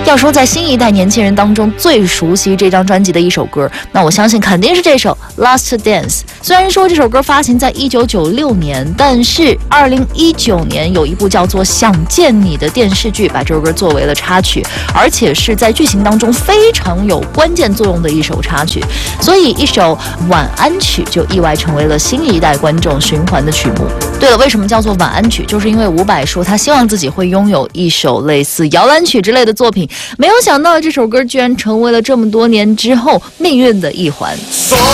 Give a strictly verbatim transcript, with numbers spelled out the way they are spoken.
要说在新一代年轻人当中最熟悉这张专辑的一首歌，那我相信肯定是这首 Last Dance。 虽然说这首歌发行在一九九六年，但是二零一九年有一部叫做《想见你》的电视剧把这首歌作为了插曲，而且是在剧情当中非常有关键作用的一首插曲，所以一首晚安曲就意外成为了新一代观众循环的曲目。对了，为什么叫做晚安曲？就是因为伍佰说他希望自己会拥有一首类似摇篮曲之类的作品，没有想到这首歌居然成为了这么多年之后命运的一环。 所